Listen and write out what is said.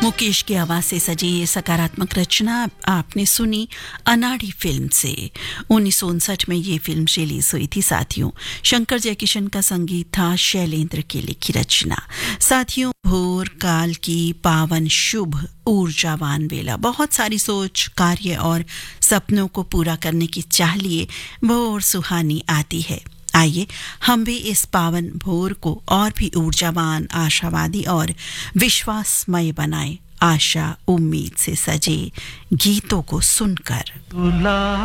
मुकेश की आवाज से सजी ये सकारात्मक रचना आपने सुनी अनाड़ी फिल्म से। 1959 में ये फिल्म रिलीज हुई थी साथियों। शंकर जयकिशन का संगीत था, शैलेंद्र की लिखी रचना। साथियों, भोर काल की पावन शुभ ऊर्जावान वेला, बहुत सारी सोच, कार्य और सपनों को पूरा करने की चाह लिए भोर सुहानी आती है। आइए हम भी इस पावन भोर को और भी ऊर्जावान, आशावादी और विश्वासमय बनाएं। आशा उम्मीद से सजे गीतों को सुनकर।